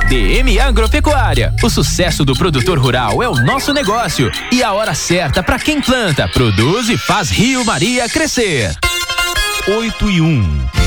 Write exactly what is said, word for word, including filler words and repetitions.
D M Agropecuária. O sucesso do produtor rural é o nosso negócio e a hora certa para quem planta, produz e faz Rio Maria crescer. oito e um.